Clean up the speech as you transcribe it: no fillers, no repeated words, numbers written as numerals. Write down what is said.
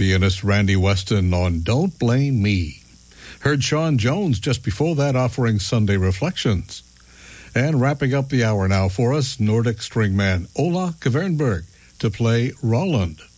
pianist Randy Weston on Don't Blame Me. Heard Sean Jones just before that offering Sunday Reflections. And wrapping up the hour now for us, Nordic stringman Ola Kvernberg to play Roland.